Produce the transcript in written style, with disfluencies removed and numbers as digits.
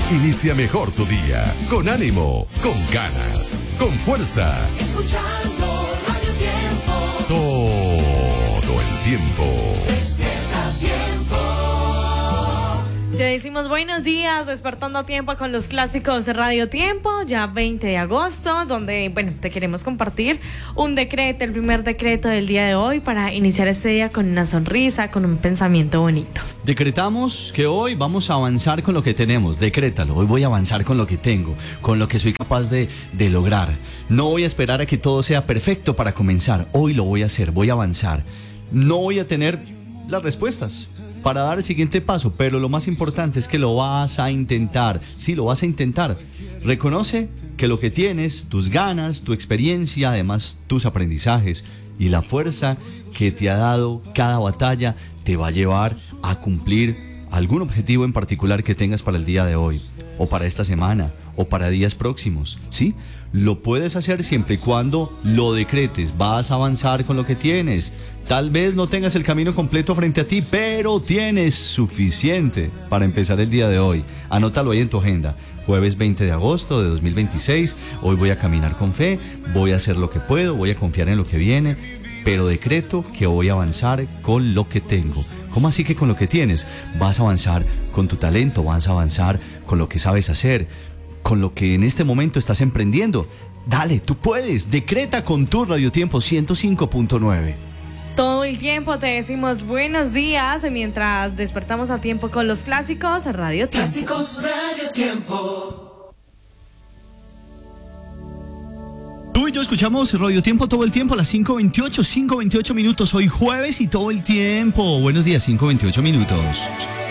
Inicia mejor tu día, con ánimo, con ganas, con fuerza. Escuchando Radio Tiempo. Todo el tiempo. Despierta Tiempo. Te decimos buenos días, despertando a tiempo con los clásicos de Radio Tiempo, ya 20 de agosto, donde, te queremos compartir un decreto, el primer decreto del día de hoy, para iniciar este día con una sonrisa, con un pensamiento bonito. Decretamos que hoy vamos a avanzar con lo que tenemos. Decrétalo, hoy voy a avanzar con lo que tengo, con lo que soy capaz de lograr. No voy a esperar a que todo sea perfecto para comenzar. Hoy lo voy a hacer, voy a avanzar. No voy a tener las respuestas para dar el siguiente paso, pero lo más importante es que lo vas a intentar. Sí, lo vas a intentar. Reconoce que lo que tienes, tus ganas, tu experiencia, además tus aprendizajes y la fuerza que te ha dado cada batalla te va a llevar a cumplir algún objetivo en particular que tengas para el día de hoy, o para esta semana, o para días próximos, ¿sí? Lo puedes hacer siempre y cuando lo decretes. Vas a avanzar con lo que tienes. Tal vez no tengas el camino completo frente a ti, pero tienes suficiente para empezar el día de hoy. Anótalo ahí en tu agenda. Jueves 20 de agosto de 2026. Hoy voy a caminar con fe, voy a hacer lo que puedo, voy a confiar en lo que viene, pero decreto que voy a avanzar con lo que tengo. ¿Cómo así que con lo que tienes? Vas a avanzar con tu talento, vas a avanzar con lo que sabes hacer, con lo que en este momento estás emprendiendo. Dale, tú puedes. Decreta con tu Radio Tiempo 105.9. Todo el tiempo te decimos buenos días mientras despertamos a tiempo con los clásicos Radio Tiempo. Clásicos Radio Tiempo. Tú y yo escuchamos Radio Tiempo todo el tiempo a las 5:28 minutos. Hoy jueves y todo el tiempo. Buenos días, 5:28 minutos.